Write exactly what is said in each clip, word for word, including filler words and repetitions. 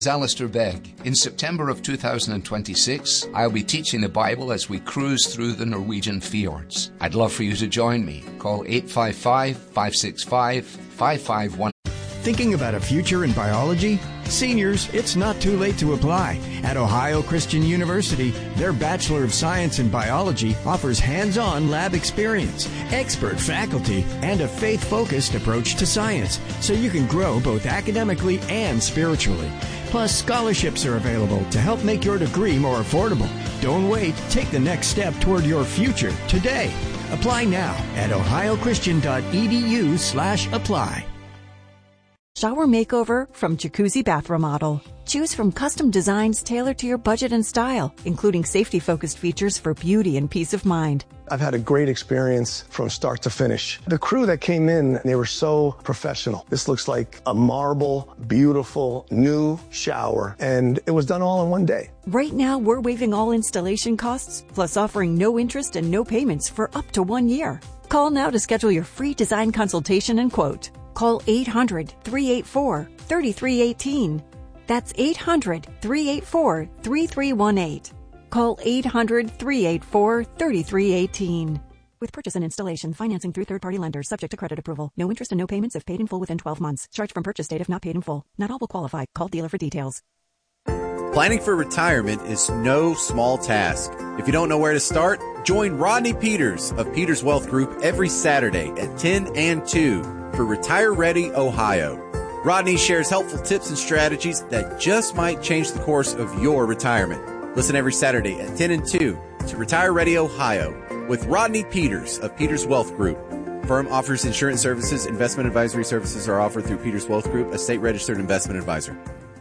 Alistair Begg. In September of two thousand twenty-six, I'll be teaching the Bible as we cruise through the Norwegian fjords. I'd love for you to join me. Call eight five five, five six five, five five one. Thinking about a future in biology? Seniors, it's not too late to apply. At Ohio Christian University, their Bachelor of Science in Biology offers hands-on lab experience, expert faculty, and a faith-focused approach to science, so you can grow both academically and spiritually. Plus, scholarships are available to help make your degree more affordable. Don't wait. Take the next step toward your future today. Apply now at ohiochristian.edu slash apply. Shower makeover from Jacuzzi Bath Remodel. Choose from custom designs tailored to your budget and style, including safety-focused features for beauty and peace of mind. I've had a great experience from start to finish. The crew that came in, they were so professional. This looks like a marble, beautiful, new shower, and it was done all in one day. Right now, we're waiving all installation costs, plus offering no interest and no payments for up to one year. Call now to schedule your free design consultation and quote. Call eight hundred, three eight four, three three one eight. That's eight hundred, three eight four, three three one eight. Call eight hundred, three eight four, three three one eight. With purchase and installation, financing through third-party lenders, subject to credit approval. No interest and no payments if paid in full within twelve months. Charge from purchase date if not paid in full. Not all will qualify. Call dealer for details. Planning for retirement is no small task. If you don't know where to start, join Rodney Peters of Peters Wealth Group every Saturday at ten and two for Retire Ready Ohio. Rodney shares helpful tips and strategies that just might change the course of your retirement. Listen every Saturday at ten and two to Retire Ready Ohio with Rodney Peters of Peters Wealth Group. Firm offers insurance services. Investment advisory services are offered through Peters Wealth Group, a state-registered investment advisor.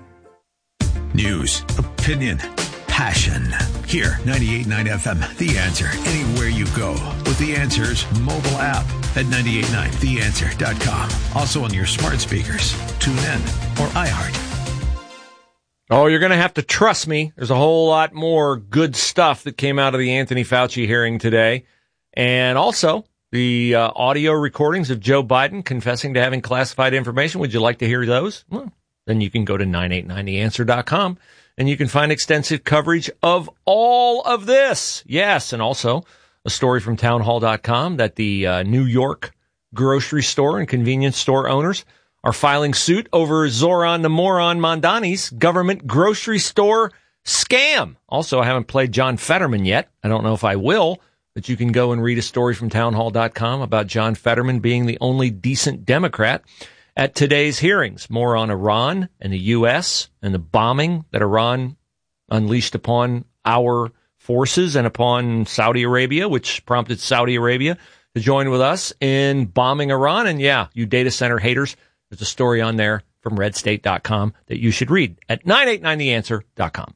News, opinion, passion. Here, ninety-eight point nine F M, The Answer. Anywhere you go with The Answer's mobile app at nine eight nine the answer dot com. Also on your smart speakers. Tune in or iHeart. Oh, you're going to have to trust me. There's a whole lot more good stuff that came out of the Anthony Fauci hearing today. And also the uh, audio recordings of Joe Biden confessing to having classified information. Would you like to hear those? Well, then you can go to nine eight nine the answer dot com and you can find extensive coverage of all of this. Yes, and also a story from town hall dot com that the uh, New York grocery store and convenience store owners are filing suit over Zoran the Moron Mondani's government grocery store scam. Also, I haven't played John Fetterman yet. I don't know if I will, but you can go and read a story from town hall dot com about John Fetterman being the only decent Democrat at today's hearings. More on Iran and the U S and the bombing that Iran unleashed upon our forces and upon Saudi Arabia, which prompted Saudi Arabia to join with us in bombing Iran. And yeah, you data center haters, there's a story on there from red state dot com that you should read at nine eight nine the answer dot com.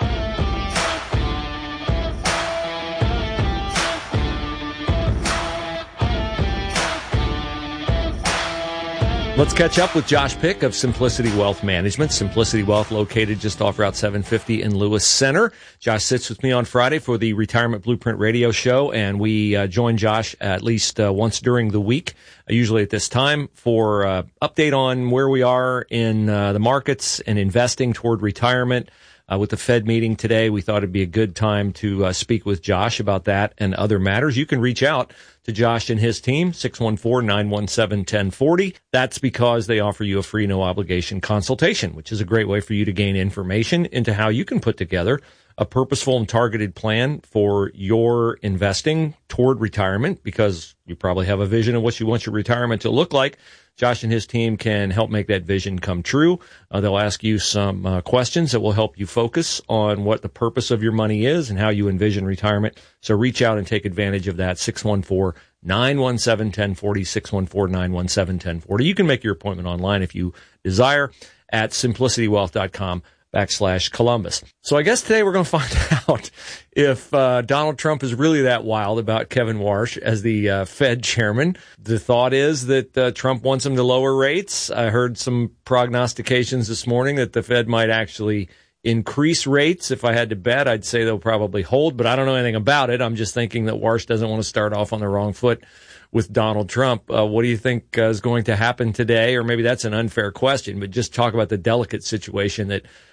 Let's catch up with Josh Pick of Simplicity Wealth Management. Simplicity Wealth located just off Route seven fifty in Lewis Center. Josh sits with me on Friday for the Retirement Blueprint radio show, and we uh, join Josh at least uh, once during the week, uh, usually at this time, for uh, update on where we are in uh, the markets and investing toward retirement. Uh, with the Fed meeting today, we thought it'd be a good time to uh, speak with Josh about that and other matters. You can reach out to Josh and his team, six one four, nine one seven, one zero four zero. That's because they offer you a free, no-obligation consultation, which is a great way for you to gain information into how you can put together a purposeful and targeted plan for your investing toward retirement, because you probably have a vision of what you want your retirement to look like. Josh and his team can help make that vision come true. Uh, they'll ask you some uh, questions that will help you focus on what the purpose of your money is and how you envision retirement. So reach out and take advantage of that. six one four, nine one seven, one zero four zero, six one four, nine one seven, one zero four zero. You can make your appointment online if you desire at simplicity wealth dot com backslash Columbus. So I guess today we're going to find out if uh, Donald Trump is really that wild about Kevin Warsh as the uh, Fed chairman. The thought is that uh, Trump wants him to lower rates. I heard some prognostications this morning that the Fed might actually increase rates. If I had to bet, I'd say they'll probably hold, but I don't know anything about it. I'm just thinking that Warsh doesn't want to start off on the wrong foot with Donald Trump. Uh, what do you think uh, is going to happen today? Or maybe that's an unfair question, but just talk about the delicate situation that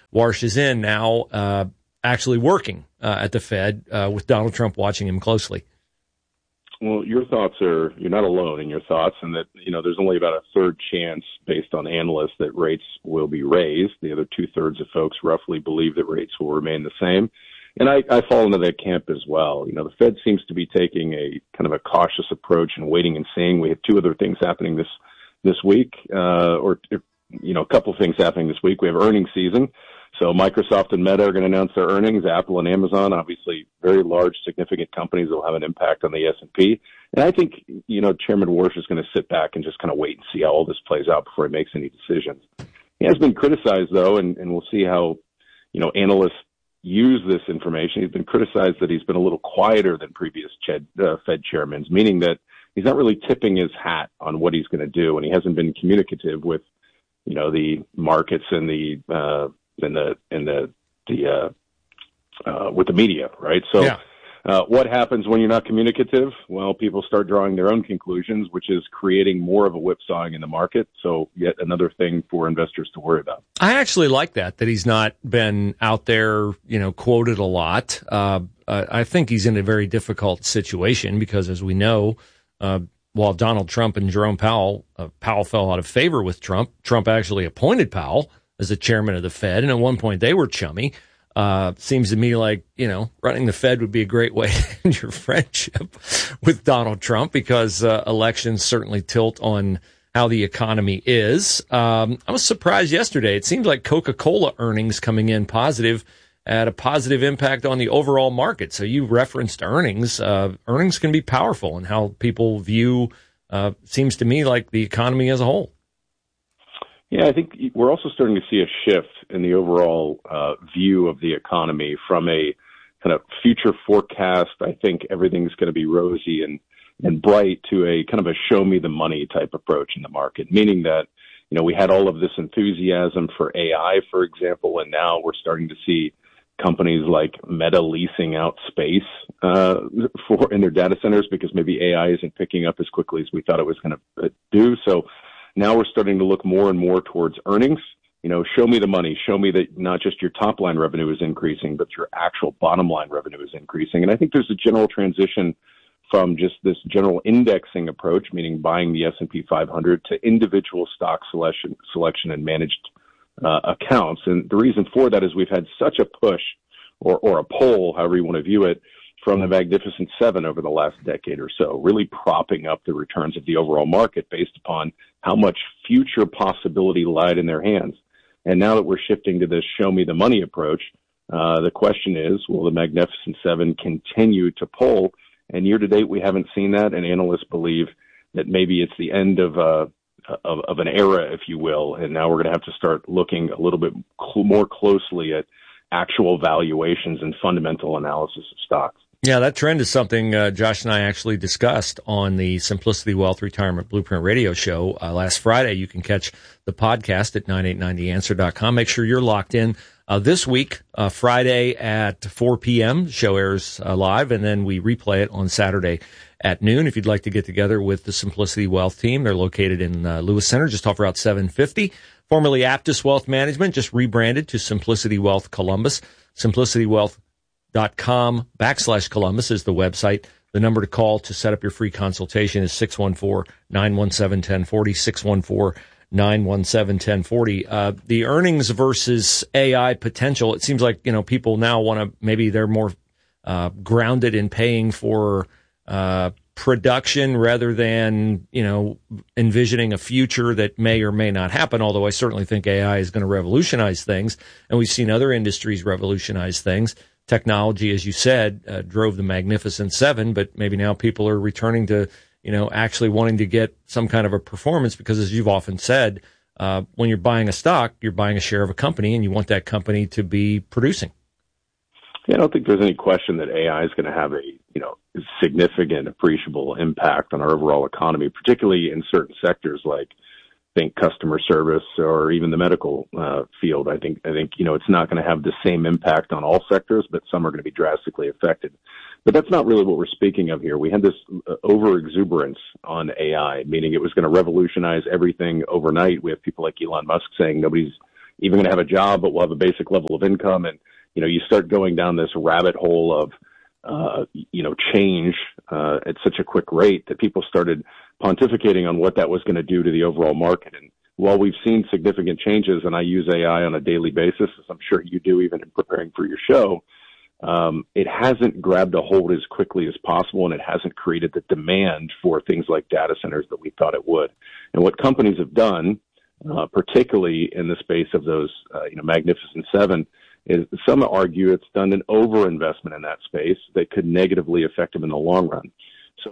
Warsh is in now, uh, actually working uh, at the Fed uh, with Donald Trump watching him closely. Well, your thoughts are, you're not alone in your thoughts, and that, you know, there's only about a third chance based on analysts that rates will be raised. The other two thirds of folks roughly believe that rates will remain the same. And I, I fall into that camp as well. You know, the Fed seems to be taking a kind of a cautious approach and waiting and seeing. We have two other things happening this, this week, uh, or, you know, a couple things happening this week. We have earnings season. So Microsoft and Meta are going to announce their earnings. Apple and Amazon, obviously very large, significant companies that will have an impact on the S and P. And I think, you know, Chairman Warsh is going to sit back and just kind of wait and see how all this plays out before he makes any decisions. He has been criticized, though, and, and we'll see how, you know, analysts use this information. He's been criticized that he's been a little quieter than previous Ched, uh, Fed chairmen, meaning that he's not really tipping his hat on what he's going to do, and he hasn't been communicative with, you know, the markets and the uh, and the and the the uh, uh, with the media, right? So, yeah. uh, what happens when you're not communicative? Well, people start drawing their own conclusions, which is creating more of a whipsawing in the market. So, yet another thing for investors to worry about. I actually like that that he's not been out there, you know, quoted a lot. Uh, I think he's in a very difficult situation because, as we know, uh, while Donald Trump and Jerome Powell, uh, Powell fell out of favor with Trump. Trump actually appointed Powell as the chairman of the Fed, and at one point they were chummy. Uh, seems to me like, you know, running the Fed would be a great way to end your friendship with Donald Trump because uh, elections certainly tilt on how the economy is. Um, I was surprised yesterday. It seemed like Coca-Cola earnings coming in positive had a positive impact on the overall market. So you referenced earnings. Uh, earnings can be powerful in how people view, uh, seems to me like the economy as a whole. Yeah, I think we're also starting to see a shift in the overall uh, view of the economy from a kind of future forecast. I think everything's going to be rosy and, and bright to a kind of a show me the money type approach in the market, meaning that, you know, we had all of this enthusiasm for A I, for example, and now we're starting to see companies like Meta leasing out space uh, for in their data centers because maybe A I isn't picking up as quickly as we thought it was going to do. So now we're starting to look more and more towards earnings. You know, show me the money. Show me that not just your top line revenue is increasing, but your actual bottom line revenue is increasing. And I think there's a general transition from just this general indexing approach, meaning buying the S and P five hundred, to individual stock selection, selection and managed uh, accounts. And the reason for that is we've had such a push or, or a pull, however you want to view it, from the Magnificent Seven over the last decade or so, really propping up the returns of the overall market based upon how much future possibility lied in their hands. And now that we're shifting to this show me the money approach, uh, the question is, will the Magnificent Seven continue to pull? And year to date, we haven't seen that. And analysts believe that maybe it's the end of, uh, of, of an era, if you will. And now we're going to have to start looking a little bit cl- more closely at actual valuations and fundamental analysis of stocks. Yeah, that trend is something uh, Josh and I actually discussed on the Simplicity Wealth Retirement Blueprint radio show uh, last Friday. You can catch the podcast at nine eight nine the answer dot com. Make sure you're locked in uh, this week, uh, Friday at four p.m. The show airs uh, live, and then we replay it on Saturday at noon. If you'd like to get together with the Simplicity Wealth team, they're located in uh, Lewis Center, just off Route seven fifty. Formerly Aptus Wealth Management, just rebranded to Simplicity Wealth Columbus. Simplicity Wealth dot com backslash Columbus is the website. The number to call to set up your free consultation is six one four, nine one seven, one zero four zero, six one four, nine one seven, one zero four zero. Uh, the earnings versus A I potential, it seems like, you know, people now want to, maybe they're more uh, grounded in paying for uh, production rather than, you know, envisioning a future that may or may not happen, although I certainly think A I is going to revolutionize things, and we've seen other industries revolutionize things. Technology, as you said, uh, drove the Magnificent Seven, but maybe now people are returning to, you know, actually wanting to get some kind of a performance because, as you've often said, uh, when you're buying a stock, you're buying a share of a company, and you want that company to be producing. Yeah, I don't think there's any question that A I is going to have a, you know, significant, appreciable impact on our overall economy, particularly in certain sectors like, think customer service or even the medical uh, field. I think, I think, you know, it's not going to have the same impact on all sectors, but some are going to be drastically affected. But that's not really what we're speaking of here. We had this uh, over exuberance on A I, meaning it was going to revolutionize everything overnight. We have people like Elon Musk saying nobody's even going to have a job, but we'll have a basic level of income. And, you know, you start going down this rabbit hole of, uh, you know, change uh, at such a quick rate that people started pontificating on what that was going to do to the overall market. And while we've seen significant changes, and I use A I on a daily basis, as I'm sure you do even in preparing for your show, um, it hasn't grabbed a hold as quickly as possible, and it hasn't created the demand for things like data centers that we thought it would. And what companies have done, uh, particularly in the space of those, uh, you know, Magnificent Seven, is some argue it's done an overinvestment in that space that could negatively affect them in the long run. So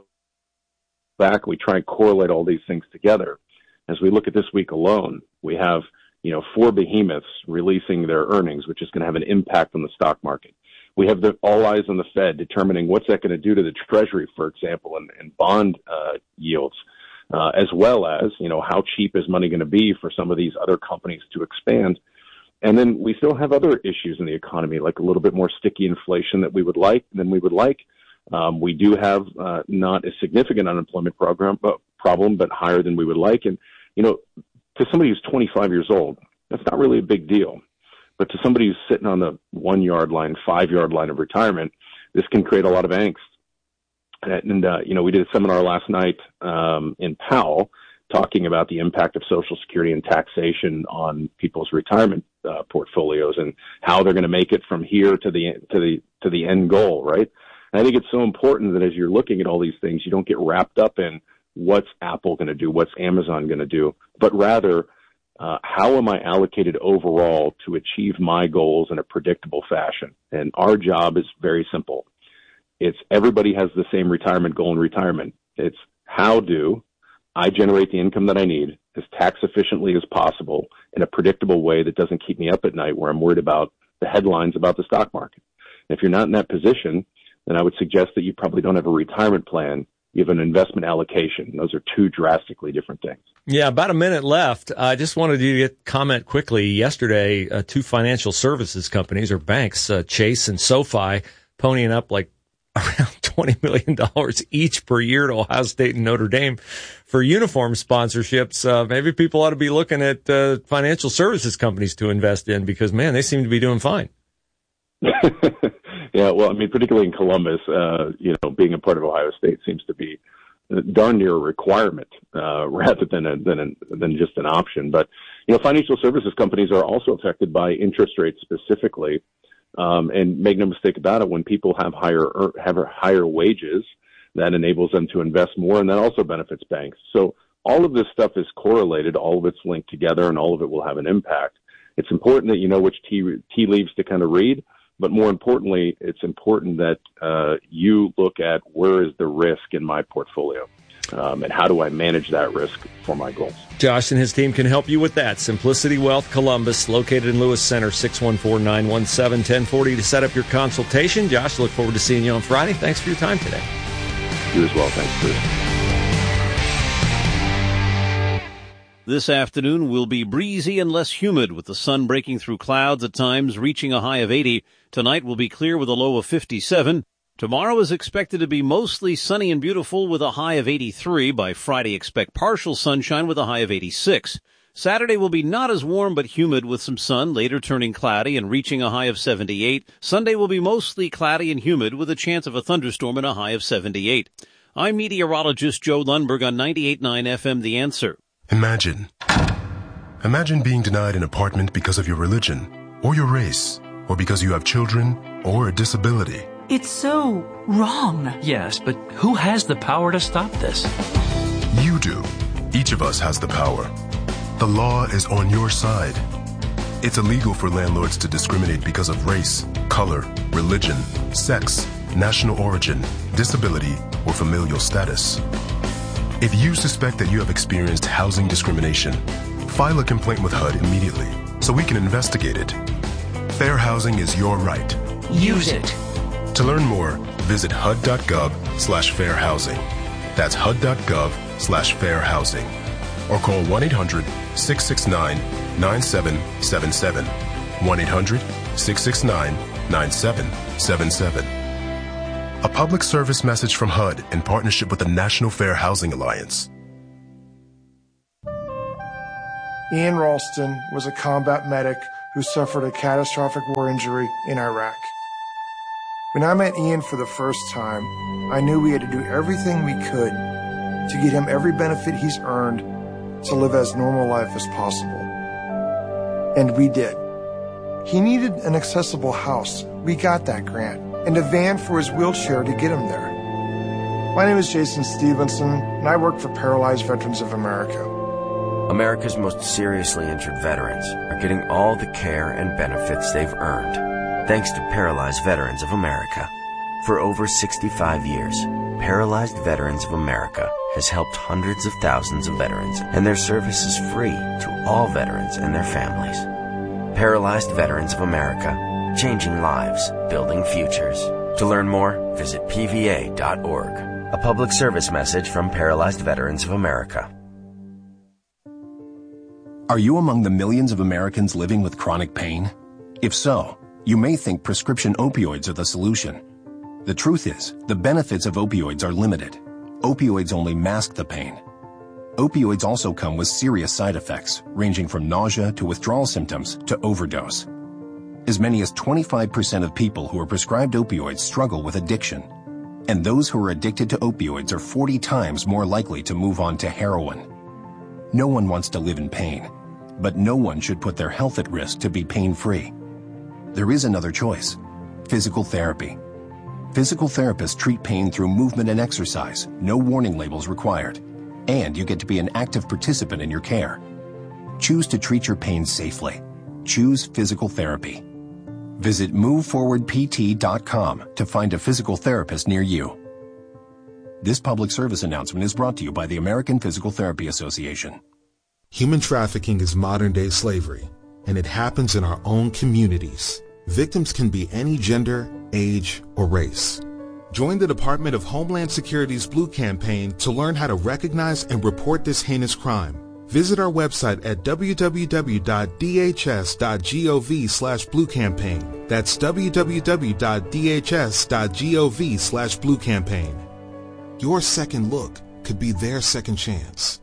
back, we try and correlate all these things together. As we look at this week alone, we have, you know, four behemoths releasing their earnings, which is going to have an impact on the stock market. We have the all eyes on the Fed determining what's that going to do to the Treasury, for example, and, and bond uh, yields, uh, as well as, you know, how cheap is money going to be for some of these other companies to expand. And then we still have other issues in the economy, like a little bit more sticky inflation that we would like than we would like. Um, we do have uh, not a significant unemployment program, but problem, but higher than we would like. And, you know, to somebody who's twenty-five years old, that's not really a big deal. But to somebody who's sitting on the one-yard line, five-yard line of retirement, this can create a lot of angst. And, and uh, you know, we did a seminar last night um, in Powell talking about the impact of Social Security and taxation on people's retirement uh, portfolios and how they're going to make it from here to the to the to the end goal, right? And I think it's so important that as you're looking at all these things, you don't get wrapped up in what's Apple going to do, what's Amazon going to do, but rather uh, how am I allocated overall to achieve my goals in a predictable fashion? And our job is very simple. It's everybody has the same retirement goal in retirement. It's how do I generate the income that I need as tax efficiently as possible in a predictable way that doesn't keep me up at night where I'm worried about the headlines about the stock market. And if you're not in that position, then I would suggest that you probably don't have a retirement plan. You have an investment allocation. Those are two drastically different things. Yeah, about a minute left. I just wanted you to get comment quickly. Yesterday, uh, two financial services companies or banks, uh, Chase and SoFi, ponying up like around twenty million dollars each per year to Ohio State and Notre Dame for uniform sponsorships. Uh, maybe people ought to be looking at uh, financial services companies to invest in because, man, they seem to be doing fine. Yeah, well, I mean, particularly in Columbus, uh, you know, being a part of Ohio State seems to be darn near a requirement uh, rather than a, than a, than just an option. But, you know, financial services companies are also affected by interest rates specifically. Um, and make no mistake about it, when people have higher have higher wages, that enables them to invest more, and that also benefits banks. So all of this stuff is correlated, all of it's linked together, and all of it will have an impact. It's important that you know which tea, tea leaves to kind of read, but more importantly, it's important that uh, you look at where is the risk in my portfolio. Um, and how do I manage that risk for my goals? Josh and his team can help you with that. Simplicity Wealth Columbus, located in Lewis Center, six one four, nine one seven, one zero four zero to set up your consultation. Josh, look forward to seeing you on Friday. Thanks for your time today. You as well. Thanks, Bruce. This afternoon will be breezy and less humid with the sun breaking through clouds at times, reaching a high of eighty. Tonight will be clear with a low of fifty-seven. Tomorrow is expected to be mostly sunny and beautiful with a high of eighty-three. By Friday, expect partial sunshine with a high of eighty-six. Saturday will be not as warm but humid with some sun, later turning cloudy and reaching a high of seventy-eight. Sunday will be mostly cloudy and humid with a chance of a thunderstorm and a high of seventy-eight. I'm meteorologist Joe Lundberg on ninety-eight point nine F M The Answer. Imagine. Imagine being denied an apartment because of your religion, or your race, or because you have children, or a disability. It's so wrong. Yes, but who has the power to stop this? You do. Each of us has the power. The law is on your side. It's illegal for landlords to discriminate because of race, color, religion, sex, national origin, disability, or familial status. If you suspect that you have experienced housing discrimination, file a complaint with H U D immediately so we can investigate it. Fair housing is your right. Use it. To learn more, visit H U D dot gov slash fair housing. That's H U D dot gov slash fair housing. Or call one eight hundred, six six nine, nine seven seven seven. one eight hundred, six six nine, nine seven seven seven. A public service message from H U D in partnership with the National Fair Housing Alliance. Ian Ralston was a combat medic who suffered a catastrophic war injury in Iraq. When I met Ian for the first time, I knew we had to do everything we could to get him every benefit he's earned to live as normal life as possible. And we did. He needed an accessible house. We got that grant. And a van for his wheelchair to get him there. My name is Jason Stevenson, and I work for Paralyzed Veterans of America. America's most seriously injured veterans are getting all the care and benefits they've earned, thanks to Paralyzed Veterans of America. For over sixty-five years, Paralyzed Veterans of America has helped hundreds of thousands of veterans, and their service is free to all veterans and their families. Paralyzed Veterans of America, changing lives, building futures. To learn more, visit P V A dot org. A public service message from Paralyzed Veterans of America. Are you among the millions of Americans living with chronic pain? If so, you may think prescription opioids are the solution. The truth is, the benefits of opioids are limited. Opioids only mask the pain. Opioids also come with serious side effects, ranging from nausea to withdrawal symptoms to overdose. As many as twenty-five percent of people who are prescribed opioids struggle with addiction. And those who are addicted to opioids are forty times more likely to move on to heroin. No one wants to live in pain, but no one should put their health at risk to be pain-free. There is another choice: physical therapy. Physical therapists treat pain through movement and exercise, no warning labels required, and you get to be an active participant in your care. Choose to treat your pain safely. Choose physical therapy. Visit move forward P T dot com to find a physical therapist near you. This public service announcement is brought to you by the American Physical Therapy Association. Human trafficking is modern-day slavery, and it happens in our own communities. Victims can be any gender, age, or race. Join the Department of Homeland Security's Blue Campaign to learn how to recognize and report this heinous crime. Visit our website at w w w dot d h s dot gov slash blue campaign. That's w w w dot d h s dot gov slash blue campaign. Your second look could be their second chance.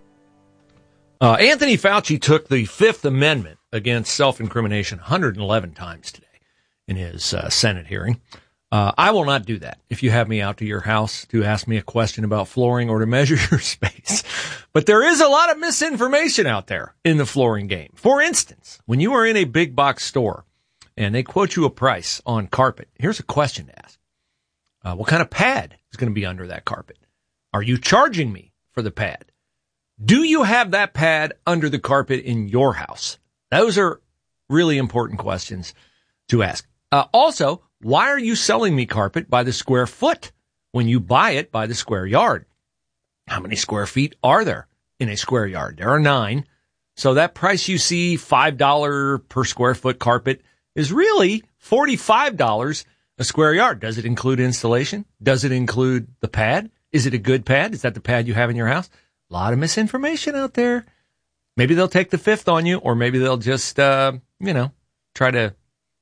Uh, Anthony Fauci took the Fifth Amendment against self-incrimination one hundred eleven times today in his uh, Senate hearing. Uh, I will not do that if you have me out to your house to ask me a question about flooring or to measure your space. But there is a lot of misinformation out there in the flooring game. For instance, when you are in a big box store and they quote you a price on carpet, here's a question to ask. Uh, what kind of pad is going to be under that carpet? Are you charging me for the pad? Do you have that pad under the carpet in your house? Those are really important questions to ask. Uh, also, why are you selling me carpet by the square foot when you buy it by the square yard? How many square feet are there in a square yard? There are nine. So that price you see, five dollars per square foot carpet, is really forty-five dollars a square yard. Does it include installation? Does it include the pad? Is it a good pad? Is that the pad you have in your house? A lot of misinformation out there. Maybe they'll take the fifth on you, or maybe they'll just, uh, you know, try to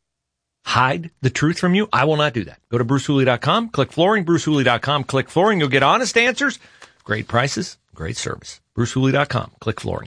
hide the truth from you. I will not do that. Go to bruce hooley dot com, click flooring, bruce hooley dot com, click flooring. You'll get honest answers, great prices, great service. bruce hooley dot com, click flooring.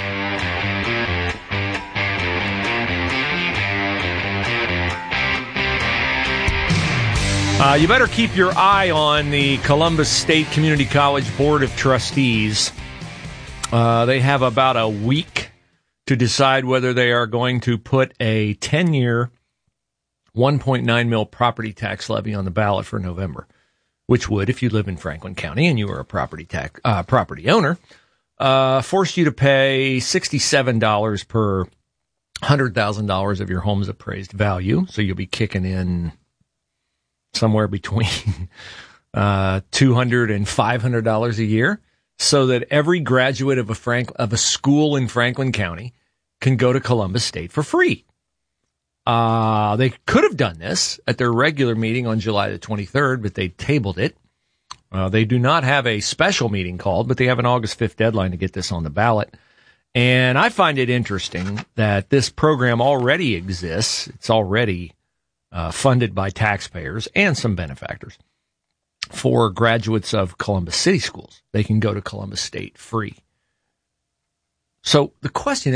Uh, you better keep your eye on the Columbus State Community College Board of Trustees. Uh, they have about a week to decide whether they are going to put a ten-year, one point nine mil property tax levy on the ballot for November, which would, if you live in Franklin County and you are a property tax uh, property owner, uh, force you to pay sixty-seven dollars per one hundred thousand dollars of your home's appraised value. So you'll be kicking in somewhere between uh, two hundred dollars and five hundred dollars a year, so that every graduate of a Frank of a school in Franklin County can go to Columbus State for free. Uh, they could have done this at their regular meeting on July the twenty-third, but they tabled it. Uh, they do not have a special meeting called, but they have an August fifth deadline to get this on the ballot. And I find it interesting that this program already exists. It's already uh, funded by taxpayers and some benefactors for graduates of Columbus City schools. They can go to Columbus State free. So the question is,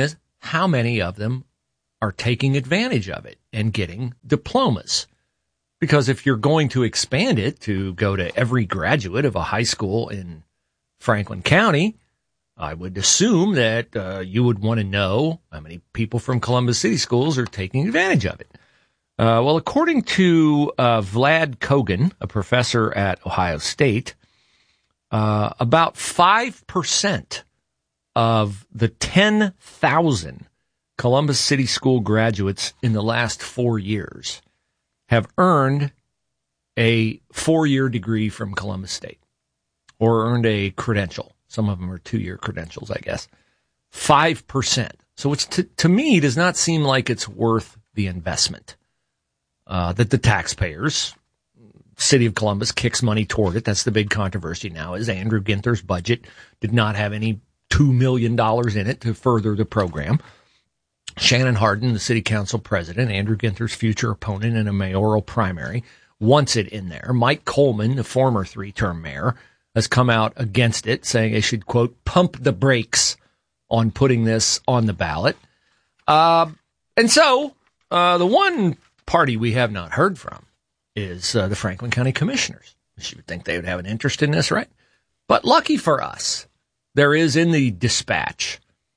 how many of them are taking advantage of it and getting diplomas. Because if you're going to expand it to go to every graduate of a high school in Franklin County, I would assume that uh, you would want to know how many people from Columbus City Schools are taking advantage of it. Uh, well, according to uh, Vlad Kogan, a professor at Ohio State, uh, about five percent of the ten thousand Columbus City School graduates in the last four years have earned a four-year degree from Columbus State or earned a credential. Some of them are two-year credentials, I guess. five percent. So it's to, to me does not seem like it's worth the investment. Uh, that the taxpayers, City of Columbus, kicks money toward it. That's the big controversy now, is Andrew Ginther's budget did not have any two million dollars in it to further the program. Shannon Hardin, the city council president, Andrew Ginther's future opponent in a mayoral primary, wants it in there. Mike Coleman, the former three-term mayor, has come out against it, saying they should, quote, pump the brakes on putting this on the ballot. Uh, and so uh, the one party we have not heard from is uh, the Franklin County Commissioners. You would think they would have an interest in this, right? But lucky for us, there is in the Dispatch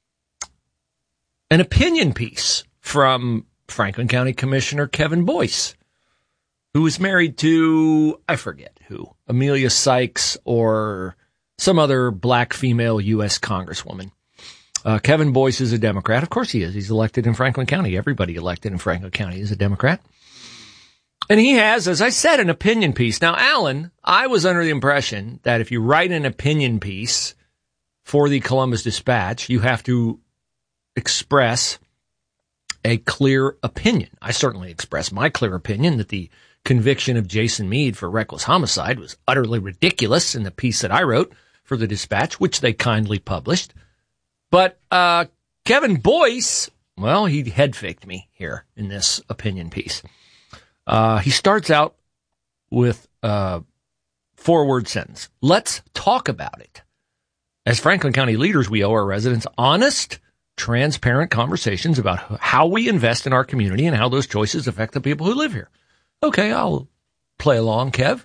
an opinion piece from Franklin County Commissioner Kevin Boyce, who is married to, I forget who, Amelia Sykes or some other black female U S Congresswoman. Uh, Kevin Boyce is a Democrat. Of course he is. He's elected in Franklin County. Everybody elected in Franklin County is a Democrat. And he has, as I said, an opinion piece. Now, Alan, I was under the impression that if you write an opinion piece for the Columbus Dispatch, you have to express a clear opinion. I certainly expressed my clear opinion that the conviction of Jason Meade for reckless homicide was utterly ridiculous in the piece that I wrote for the Dispatch, which they kindly published. But uh, Kevin Boyce, well, he head-faked me here in this opinion piece. Uh, he starts out with a four-word sentence. Let's talk about it. As Franklin County leaders, we owe our residents honest, transparent conversations about how we invest in our community and how those choices affect the people who live here. Okay, I'll play along, Kev.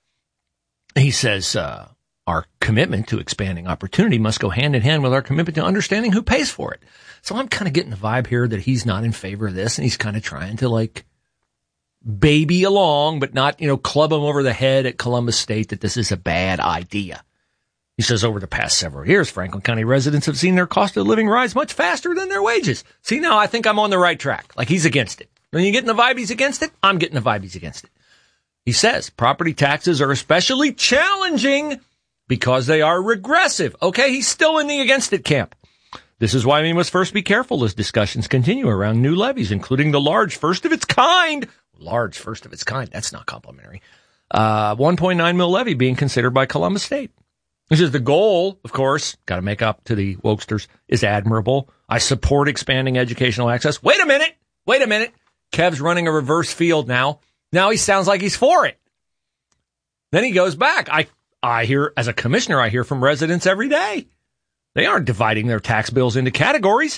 He says, uh, our commitment to expanding opportunity must go hand in hand with our commitment to understanding who pays for it. So I'm kind of getting the vibe here that he's not in favor of this, and he's kind of trying to, like, baby along, but not, you know, club him over the head at Columbus State that this is a bad idea. He says over the past several years, Franklin County residents have seen their cost of living rise much faster than their wages. See, now I think I'm on the right track. Like, he's against it. When you getting the vibe he's against it, I'm getting the vibe he's against it. He says property taxes are especially challenging because they are regressive. Okay, he's still in the against it camp. This is why we must first be careful as discussions continue around new levies, including the large first of its kind. Large first of its kind. That's not complimentary. Uh, one point nine mil levy being considered by Columbus State. This is the goal, of course, got to make up to the wokesters, is admirable. I support expanding educational access. Wait a minute. Wait a minute. Kev's running a reverse field now. Now he sounds like he's for it. Then he goes back. I, I hear, as a commissioner, I hear from residents every day. They aren't dividing their tax bills into categories.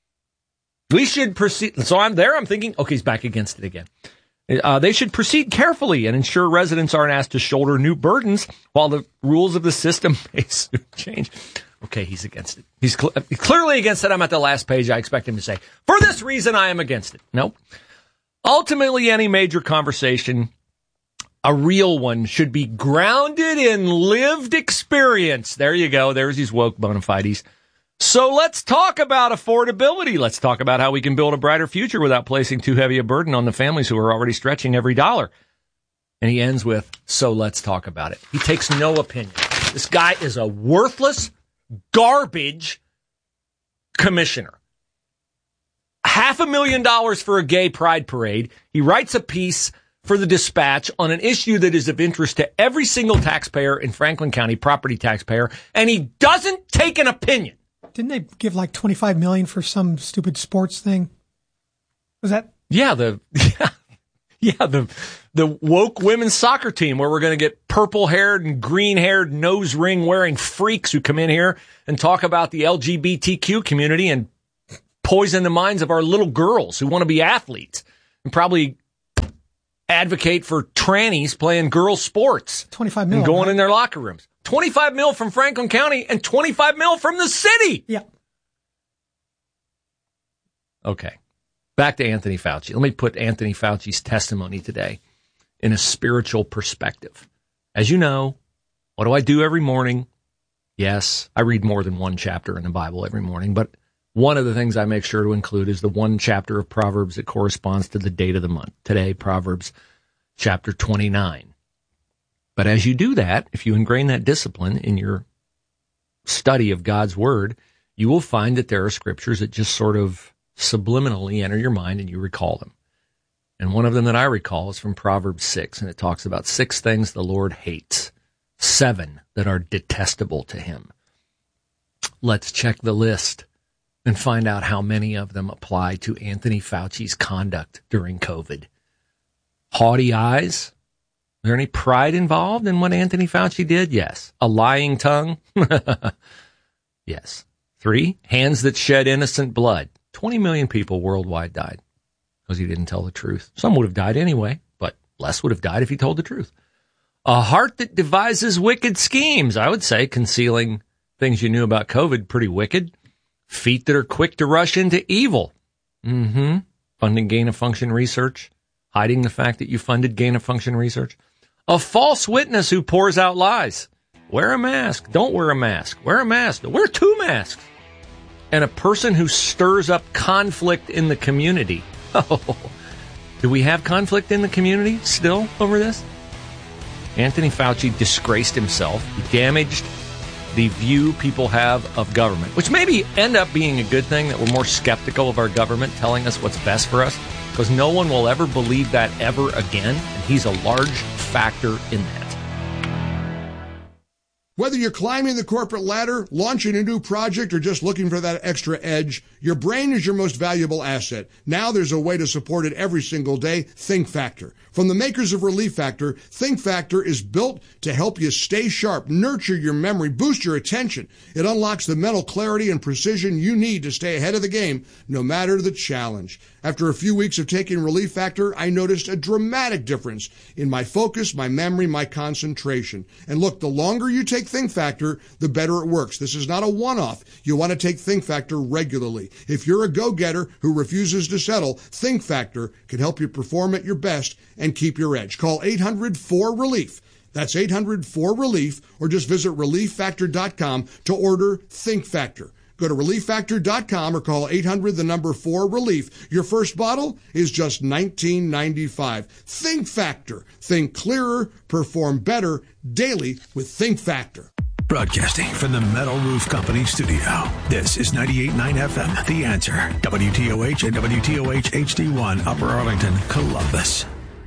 We should proceed. So I'm there. I'm thinking, okay, he's back against it again. Uh, they should proceed carefully and ensure residents aren't asked to shoulder new burdens while the rules of the system may soon change. Okay, he's against it. He's cl- clearly against it. I'm at the last page. I expect him to say, for this reason, I am against it. Nope. Ultimately, any major conversation, a real one, should be grounded in lived experience. There you go. There's these woke bona fides. So let's talk about affordability. Let's talk about how we can build a brighter future without placing too heavy a burden on the families who are already stretching every dollar. And he ends with, so let's talk about it. He takes no opinion. This guy is a worthless, garbage commissioner. Half a million dollars for a gay pride parade. He writes a piece for the Dispatch on an issue that is of interest to every single taxpayer in Franklin County, property taxpayer, and he doesn't take an opinion. Didn't they give like twenty-five million dollars for some stupid sports thing? Was that? Yeah, the yeah, yeah the the woke women's soccer team where we're going to get purple-haired and green-haired nose ring wearing freaks who come in here and talk about the L G B T Q community and poison the minds of our little girls who want to be athletes and probably advocate for trannies playing girls sports. twenty-five mil. And going right? in their locker rooms. twenty-five mil from Franklin County and twenty-five mil from the city. Yeah. Okay. Back to Anthony Fauci. Let me put Anthony Fauci's testimony today in a spiritual perspective. As you know, what do I do every morning? Yes, I read more than one chapter in the Bible every morning, but one of the things I make sure to include is the one chapter of Proverbs that corresponds to the date of the month. Today, Proverbs chapter twenty-nine. But as you do that, if you ingrain that discipline in your study of God's Word, you will find that there are scriptures that just sort of subliminally enter your mind and you recall them. And one of them that I recall is from Proverbs six, and it talks about six things the Lord hates, seven that are detestable to him. Let's check the list and find out how many of them apply to Anthony Fauci's conduct during COVID. Haughty eyes. Is there any pride involved in what Anthony Fauci did? Yes. A lying tongue? Yes. Three, hands that shed innocent blood. twenty million people worldwide died because he didn't tell the truth. Some would have died anyway, but less would have died if he told the truth. A heart that devises wicked schemes. I would say concealing things you knew about COVID, pretty wicked. Feet that are quick to rush into evil. Mm-hmm. Funding gain-of-function research. Hiding the fact that you funded gain-of-function research. A false witness who pours out lies. Wear a mask. Don't wear a mask. Wear a mask. Wear two masks. And a person who stirs up conflict in the community. Oh, do we have conflict in the community still over this? Anthony Fauci disgraced himself. He damaged the view people have of government, which maybe end up being a good thing, that we're more skeptical of our government telling us what's best for us, because no one will ever believe that ever again, and he's a large factor in that. Whether you're climbing the corporate ladder, launching a new project, or just looking for that extra edge, your brain is your most valuable asset. Now there's a way to support it every single day, Think Factor. From the makers of Relief Factor, Think Factor is built to help you stay sharp, nurture your memory, boost your attention. It unlocks the mental clarity and precision you need to stay ahead of the game, no matter the challenge. After a few weeks of taking Relief Factor, I noticed a dramatic difference in my focus, my memory, my concentration. And look, the longer you take Think Factor, the better it works. This is not a one-off. You want to take Think Factor regularly. If you're a go-getter who refuses to settle, Think Factor can help you perform at your best and keep your edge. Call eight hundred four relief. That's eight hundred four relief, or just visit relief factor dot com to order Think Factor. Go to relief factor dot com or call eight hundred, the number four, relief. Your first bottle is just nineteen ninety-five. Think Factor. Think clearer, perform better daily with Think Factor. Broadcasting from the Metal Roof Company studio. This is ninety-eight point nine F M, The Answer. W T O H and W T O H H D one, Upper Arlington, Columbus.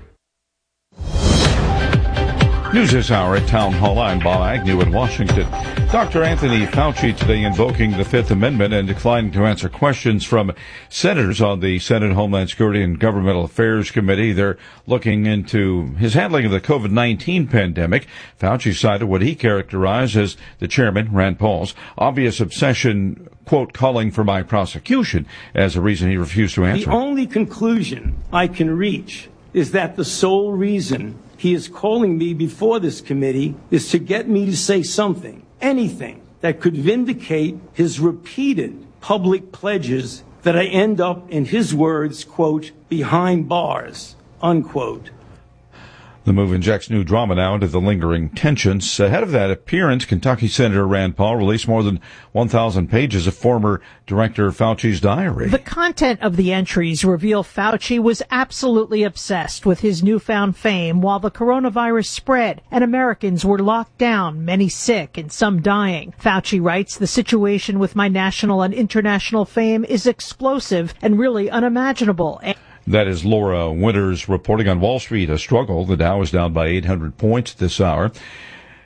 News this hour at Town Hall. I'm Bob Agnew in Washington. Doctor Anthony Fauci today invoking the Fifth Amendment and declining to answer questions from senators on the Senate Homeland Security and Governmental Affairs Committee. They're looking into his handling of the COVID nineteen pandemic. Fauci cited what he characterized as the chairman, Rand Paul's, obvious obsession, quote, calling for my prosecution as a reason he refused to answer. The only conclusion I can reach is that the sole reason he is calling me before this committee is to get me to say something, anything, that could vindicate his repeated public pledges that I end up, in his words, quote, behind bars, unquote. The move injects new drama now into the lingering tensions. Ahead of that appearance, Kentucky Senator Rand Paul released more than one thousand pages of former Director Fauci's diary. The content of the entries reveal Fauci was absolutely obsessed with his newfound fame while the coronavirus spread and Americans were locked down, many sick and some dying. Fauci writes, the situation with my national and international fame is explosive and really unimaginable. That is Laura Winters reporting on Wall Street. A struggle. The Dow is down by eight hundred points this hour.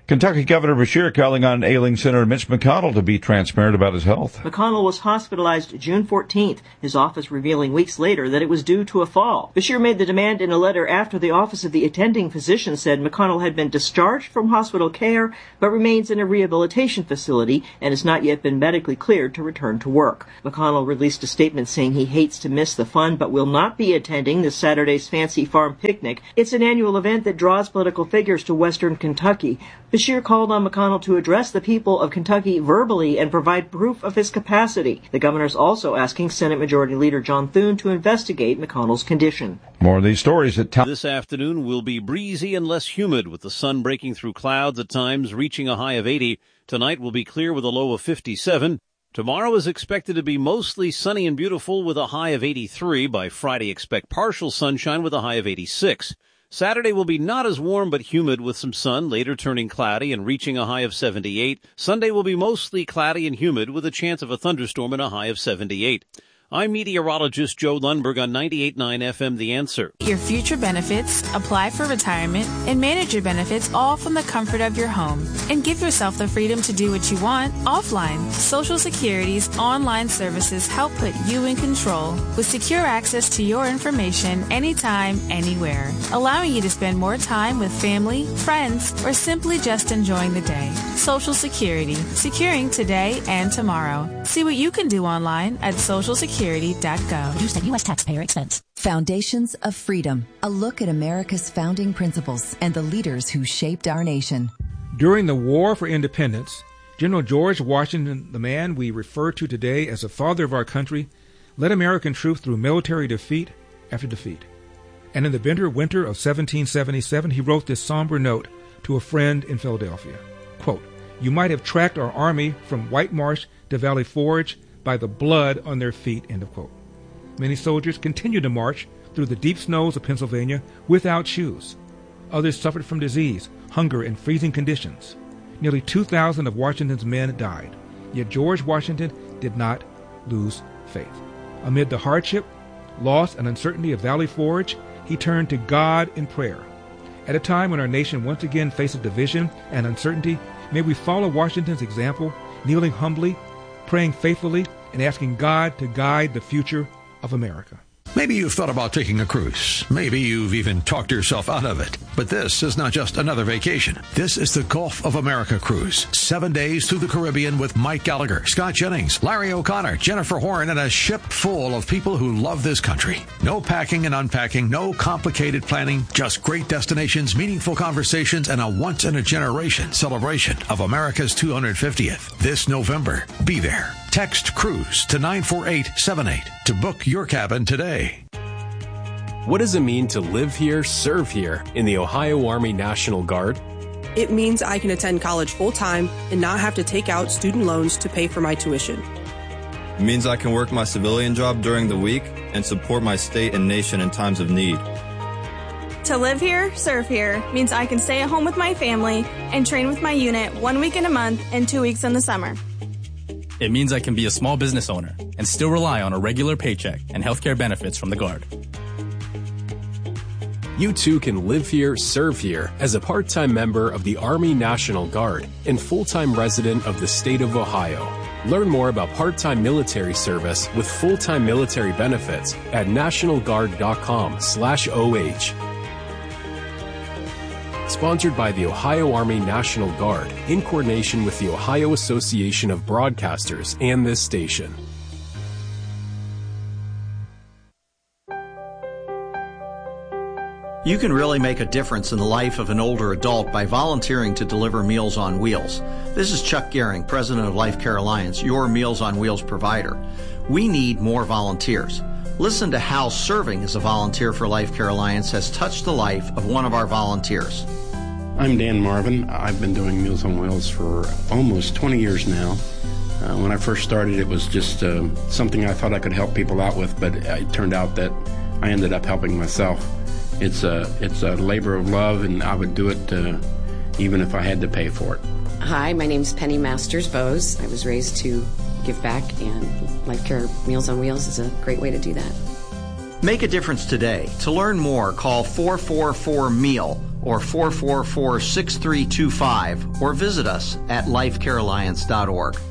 Kentucky Governor Beshear calling on ailing Senator Mitch McConnell to be transparent about his health. McConnell was hospitalized June fourteenth, his office revealing weeks later that it was due to a fall. Beshear made the demand in a letter after the office of the attending physician said McConnell had been discharged from hospital care but remains in a rehabilitation facility and has not yet been medically cleared to return to work. McConnell released a statement saying he hates to miss the fun but will not be attending this Saturday's Fancy Farm Picnic. It's an annual event that draws political figures to western Kentucky. Beshear called on McConnell to address the people of Kentucky verbally and provide proof of his capacity. The governor's also asking Senate Majority Leader John Thune to investigate McConnell's condition. More of these stories at town. This afternoon will be breezy and less humid, with the sun breaking through clouds at times, reaching a high of eighty. Tonight will be clear with a low of fifty-seven. Tomorrow is expected to be mostly sunny and beautiful with a high of eighty-three. By Friday, expect partial sunshine with a high of eighty-six. Saturday will be not as warm but humid with some sun, later turning cloudy and reaching a high of seventy-eight. Sunday will be mostly cloudy and humid with a chance of a thunderstorm and a high of seventy-eight. I'm meteorologist Joe Lundberg on ninety-eight point nine F M The Answer. Your future benefits, apply for retirement, and manage your benefits all from the comfort of your home. And give yourself the freedom to do what you want offline. Social Security's online services help put you in control with secure access to your information anytime, anywhere, allowing you to spend more time with family, friends, or simply just enjoying the day. Social Security, securing today and tomorrow. See what you can do online at social security dot gov. Produced at U S taxpayer expense. Foundations of Freedom. A look at America's founding principles and the leaders who shaped our nation. During the War for Independence, General George Washington, the man we refer to today as the father of our country, led American troops through military defeat after defeat. And in the bitter winter of seventeen seventy-seven, he wrote this somber note to a friend in Philadelphia. Quote, "You might have tracked our army from White Marsh to Valley Forge by the blood on their feet," end of quote. Many soldiers continued to march through the deep snows of Pennsylvania without shoes. Others suffered from disease, hunger, and freezing conditions. Nearly two thousand of Washington's men died. Yet George Washington did not lose faith. Amid the hardship, loss, and uncertainty of Valley Forge, he turned to God in prayer. At a time when our nation once again faces division and uncertainty, may we follow Washington's example, kneeling humbly, praying faithfully, and asking God to guide the future of America. Maybe you've thought about taking a cruise. Maybe you've even talked yourself out of it. But this is not just another vacation. This is the Gulf of America cruise. Seven days through the Caribbean with Mike Gallagher, Scott Jennings, Larry O'Connor, Jennifer Horn, and a ship full of people who love this country. No packing and unpacking, no complicated planning, just great destinations, meaningful conversations, and a once-in-a-generation celebration of America's two hundred fiftieth. This November, be there. Text CRUISE to nine four eight seven eight to book your cabin today. What does it mean to live here, serve here in the Ohio Army National Guard? It means I can attend college full-time and not have to take out student loans to pay for my tuition. It means I can work my civilian job during the week and support my state and nation in times of need. To live here, serve here means I can stay at home with my family and train with my unit one week in a month and two weeks in the summer. It means I can be a small business owner and still rely on a regular paycheck and healthcare benefits from the Guard. You too can live here, serve here as a part-time member of the Army National Guard and full-time resident of the state of Ohio. Learn more about part-time military service with full-time military benefits at nationalguard.com slash OH. Sponsored by the Ohio Army National Guard in coordination with the Ohio Association of Broadcasters and this station. You can really make a difference in the life of an older adult by volunteering to deliver Meals on Wheels. This is Chuck Gehring, president of Life Care Alliance, your Meals on Wheels provider. We need more volunteers. Listen to how serving as a volunteer for Life Care Alliance has touched the life of one of our volunteers. I'm Dan Marvin. I've been doing Meals on Wheels for almost twenty years now. Uh, when I first started, it was just uh, something I thought I could help people out with, but it turned out that I ended up helping myself. It's a, it's a labor of love, and I would do it uh, even if I had to pay for it. Hi, my name's Penny Masters Bose. I was raised to give back, and Life Care Meals on Wheels is a great way to do that. Make a difference today. To learn more, call four four four, M E A L or four four four, six three two five or visit us at life care alliance dot org.